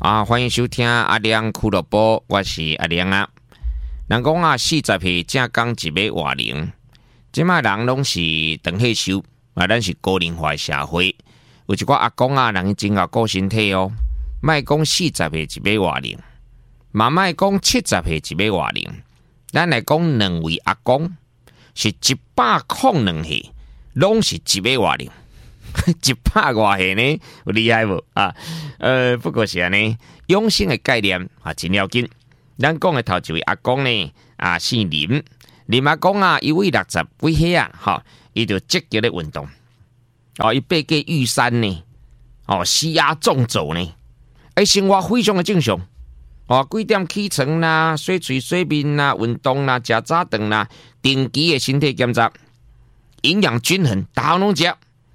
欢迎收听阿亮俱乐部，我是阿亮啊。人讲啊，40岁正讲一尾活龄，即卖人拢是长退休，咱是高龄化社会，有一寡阿公啊，人真要顾身体哦。莫讲40岁一尾活龄，嘛莫讲70岁一尾活龄，咱来讲2位阿公是102岁，拢是一尾活龄。100外岁呢，有厉害无啊？不过是安尼，养生的概念啊，真要紧。咱讲的头一位阿公呢，姓林，林阿公啊，伊为60几岁啊，伊就积极的运动，伊爬过玉山呢，施压纵走呢，生活非常的正常，几点起床啦，洗嘴洗面啦，运动啦，食早顿啦，定期的身体检查，营养均衡，大项拢食。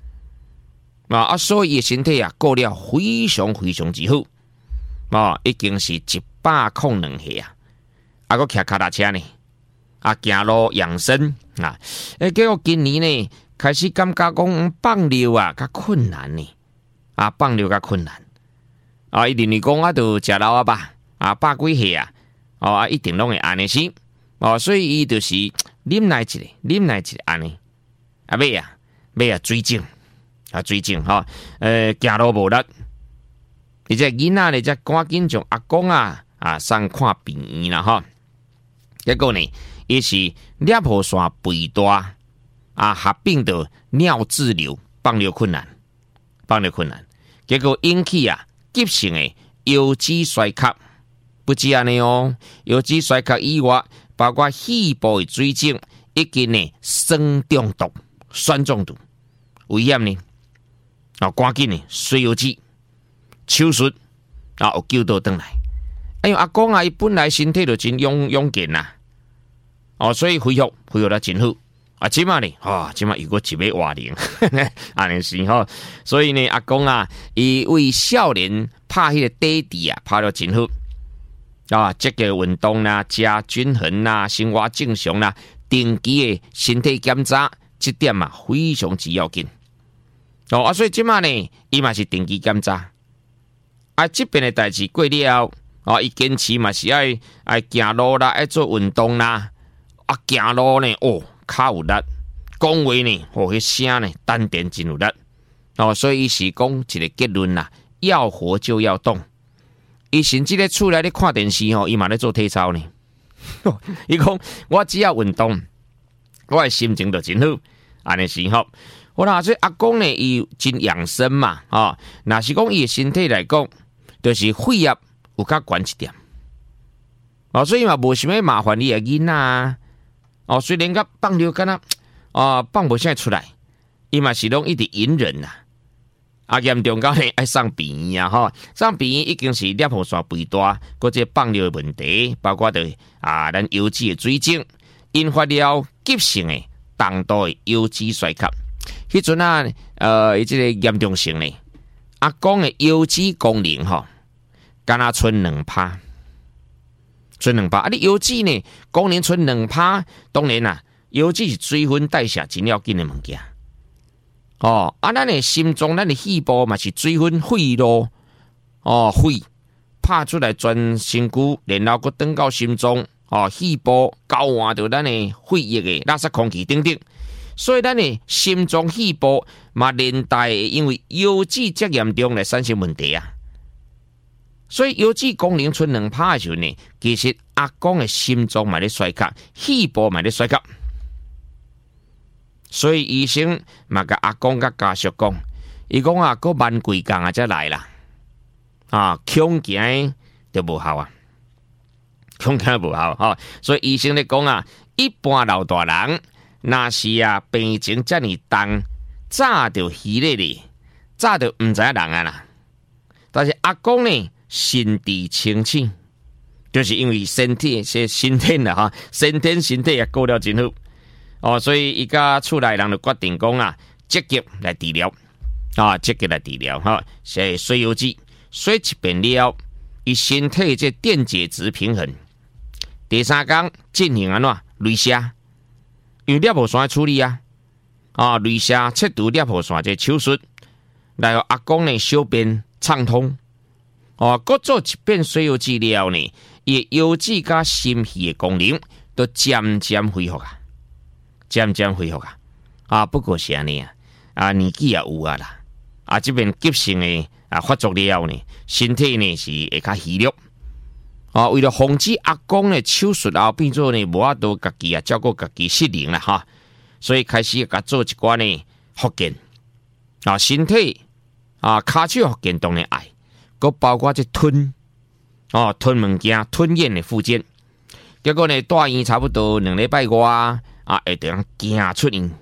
所以伊身体顾了非常非常之好，已经是102岁啊，佫骑脚踏车呢，行路养生结果今年呢开始感觉讲放尿较困难呢，放尿较困难，伊认为讲就食老吧，100几岁一定拢会安尼是，所以伊就是忍耐一下安尼，尾水肿。水肿行路无力，而且囡仔呢，才赶紧将阿公送看病院啦结果呢，伊是尿泡腺肥大合并到尿滞留，放尿困难，结果引起急性的腰肌衰竭。不止安尼腰肌衰竭以外，包括肺部的水肿，以及呢酸中毒、酸中毒危险呢。赶紧呢，水腰子手术有救到回来。因为阿公伊本来身体就真勇健呐，所以恢复得真好。即马呢，即马又过一尾活龄，安尼是所以呢，阿公伊为少年拍迄个底地拍得真好。积极运动啦，食均衡啦，生活正常啦，定期的身体检查，这点非常之要紧。所以即马呢，伊嘛是定期检查。这边的代志过了后，伊坚持嘛是爱行路啦，爱做运动啦。行路呢，较有力，讲话呢，迄声呢，丹田真有力。所以伊是讲一个结论啦，要活就要动。伊甚至咧厝内咧看电视伊嘛咧做体操呢。伊讲我只要运动，我的心情就真好，安尼是所以阿公呢，伊真养生嘛，若是讲伊的身体来讲，就是血压有较悬一点，所以嘛无想要麻烦你的囡仔虽然甲放尿敢若放无啥出来，伊嘛是拢一直隐忍严重到呢爱送病院送病院已经是尿泡腺肥大，或者放尿的问题，包括咱腰肌的水肿，引发了急性的重度的腰肌衰竭。迄阵伊这个严重性呢，阿公的腰肌功能敢若剩2%，你腰肌呢功能剩2%，当然腰肌是水分代谢真要紧的物件。咱的心脏、咱的肺部嘛是水分血路血拍出来全身躯，然后佫转到心脏肺部交换到咱的血液的垃圾空气等等。所以咱的心脏、肺部嘛连带因为腰肌这严重来产生问题所以腰肌功能剩2%的时候呢，其实阿公的心脏嘛咧衰竭，肺部嘛咧衰竭。所以医生嘛甲阿公甲家属讲，伊讲佫慢几工才来啦，恐惊就无效恐惊无效所以医生咧讲一般老大人。若是病情遮尔重，早就稀咧咧，早就唔知人啦。但是阿公呢，身体清醒，就是因为身体先天啦先天身体也顾了真好所以伊家厝内人就决定讲积极来治疗积极来治疗是水腰子，水一遍了，伊身体这电解质平衡。第3天进行雷射。因为尿泡腺处理雷射切除尿泡腺这手术，来让阿公的小便畅通各做一遍水油治疗呢，伊腰子加心肺的功能都渐渐恢复啊！不过是安尼年纪也有啦，这边急性的发作了呢，身体呢是会较虚弱为了防止阿公的手术后变做呢无法度家己照顾家己适应啦所以开始甲做一寡呢复健身体骹手复健当然爱。佮包括这吞物件、吞咽的附件，结果呢，大院差不多2礼拜外会得行出院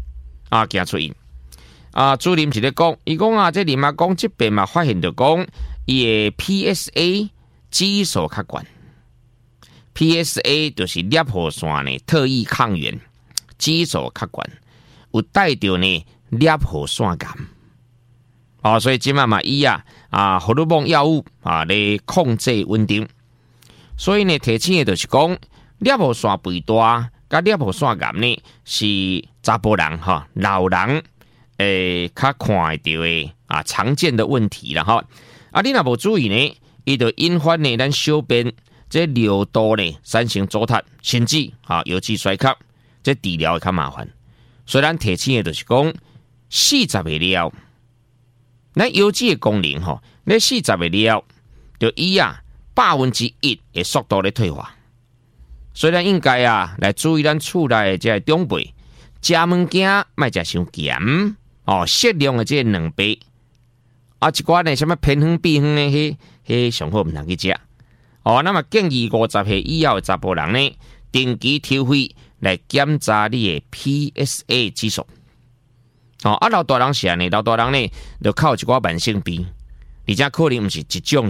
主任是咧讲，伊讲这林阿公这边嘛发现到讲，伊的 PSA 指数较悬 ，PSA 就是粒核酸呢特异抗原指数较悬，有带着呢粒核酸癌。所以即嘛伊荷尔蒙药物来控制稳定，所以呢，提醒的就是讲，粒核酸肥大甲粒核酸癌呢是查甫人老人较看会到的常见的问题啦你若无注意呢，伊就引发呢咱小便这尿道呢产生阻塞，甚至腰肌衰竭，这治疗会较麻烦。所以咱提醒的就是讲，40个了。咱腰子的功能咧40个了，就以1/100的速度咧退化。所以咱应该来注意咱厝内的这长辈，食物件莫食伤咸适量的这2倍一寡呢什么偏远避远的迄上好毋通去食那么建议50岁以后的查甫人呢，定期抽血来检查你的 PSA 指数。老大人是安尼，老大人呢就靠一寡慢性病，而且可能毋是一种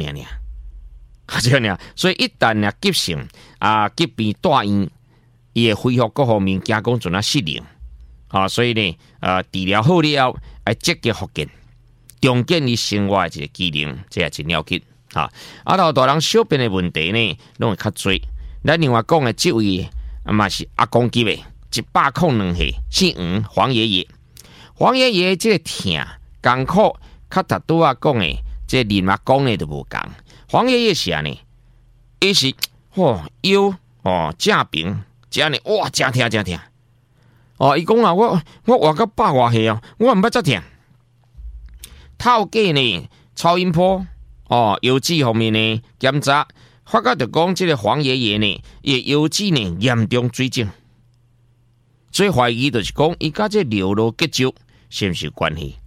所以一旦急性疾病大院，伊会恢复各方面加工准适应所以呢治疗好了后，要积极复健，重建你生活的一个机能，这也真要紧老大人小便的问题呢，拢会较多。咱另外讲的这位嘛是阿公级的102岁，姓黄爷爷。黄爷爷这个痛艰苦，较达拄讲的这林阿公呢就无共。黄爷爷是安尼，伊是腰正平，真呢真痛。伊讲我活到100多岁我毋捌遮痛。透过呢超音波腰子方面呢检查，发觉就讲这个黄爷爷呢，伊腰子呢严重水肿，所以怀疑就是讲伊甲这尿路结石是毋是有关系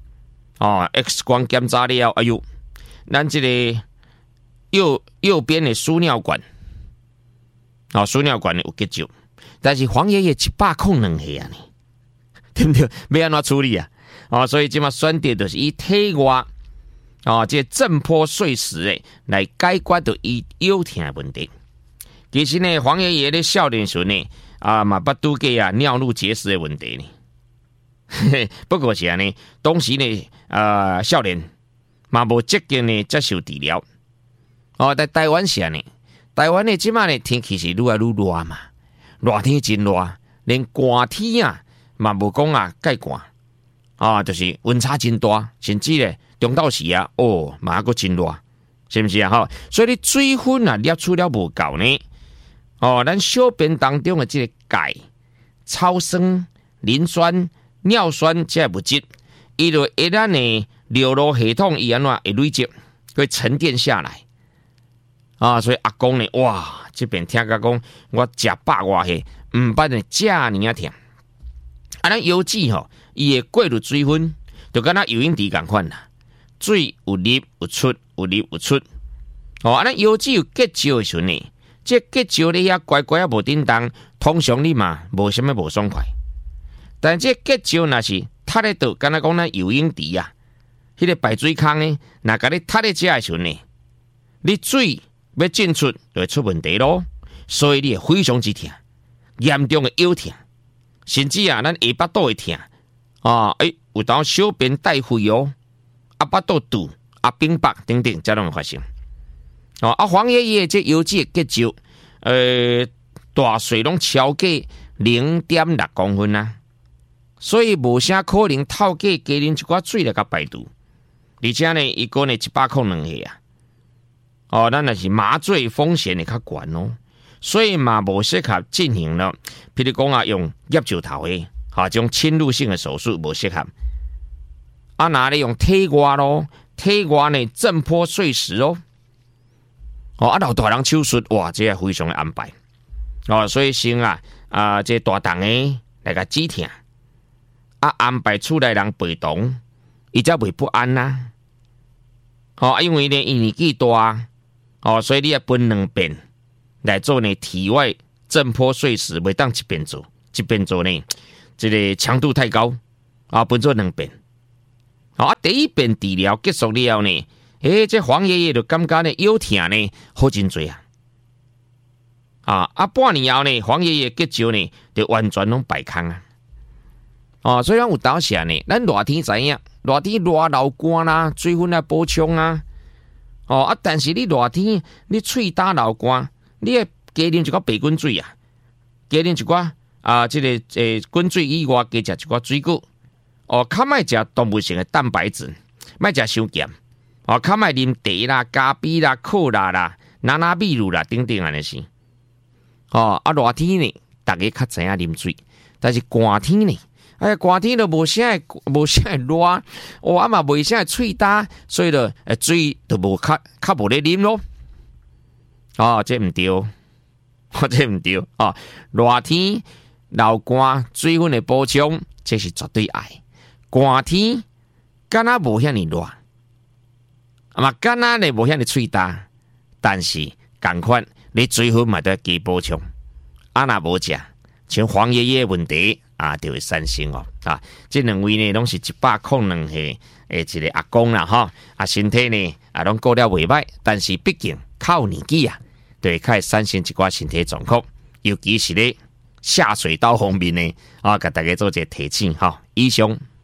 ？X 光检查了，哎呦，咱这个右边的输尿管输尿管有结石，但是黄爷爷102岁呢，对不对？要安怎处理所以即马选择就是以体外这震波碎石来解决到伊腰痛的问题。其实呢，黄爷爷咧少年时呢嘛捌拄过尿路结石的问题呢。不过是安尼，当时呢少年嘛无积极呢接受治疗在台湾是安尼，台湾呢即马呢天气是愈来愈热嘛，热天真热，连寒天嘛无讲介寒就是温差真大，甚至呢中昼时嘛还真热，是不是所以你水分摄取了无够呢咱小便当中的这个钙、超酸、磷酸、尿酸这些物质，伊就会咱的尿路系统伊安怎会累积，会沉淀下来所以阿公呢，这边听讲我食100多岁，毋捌呢遮尔痛咱腰子伊的过滤水分就跟游泳池同款啦，水有入有出，有入有出咱腰子有结石的时候呢，这结石咧遐乖乖无叮当，通常你嘛无什么无爽快。但这结石若是塌咧倒，敢若讲咱游泳池迄个排水坑呢，若甲你塌咧遮的时候呢，你水要进出就会出问题咯。所以你会非常之痛，严重的腰痛，甚至咱下巴肚会痛有当小便带血巴肚肚冰白等等，才拢会发生黄爷爷这腰子的结石大细拢超过0.6公分所以无啥可能透过加啉一寡水来甲排毒，而且呢，伊个呢102岁哦，咱那是麻醉风险会较悬哦，所以嘛无适合进行了。譬如讲啊，用叶石头的，这种侵入性的手术无适合。啊，哪里用体外咯？体外呢震波碎石哦。哦，啊，老大人手术哇，这非常的安排。哦，所以先这大档的来个止疼，安排厝内人陪同，伊才袂不安呐。因为呢年纪大，所以你要分两遍来做呢体外震波碎石，袂当一遍做，一遍做呢，这个强度太高，分做两遍。第一遍治疗结束了后呢，这黄爷爷就感觉呢腰疼呢好真多半年后呢，黄爷爷结石呢就完全拢败空所以咱有当时呢，咱热天知影，热天热流汗啦，水分来补充但是你热天你喙焦流汗，你要加啉一寡白滚水加啉一寡这个滚水以外，加食一寡水果较莫食动物性的蛋白质，莫食伤咸较莫啉茶啦、咖啡啦、可乐啦、拿米露啦等等安尼是热天呢，大家较知影啉水，但是寒天呢？寒天就无啥会热，嘛袂啥会喙焦，所以就水就较无咧啉咯。这唔对，这唔对热天流汗水分的补充，这是绝对爱。寒天敢若无遐尼热，敢若咧无遐尼喙焦，但是同款你水分嘛都要加补充。若无食，像黄爷爷问题就会产生这两位呢，拢是102岁的一个阿公啦身体呢拢过了袂歹，但是毕竟靠年纪就会开始产生一寡身体状况，尤其是咧下水道方面呢，甲大家做一个提醒以上。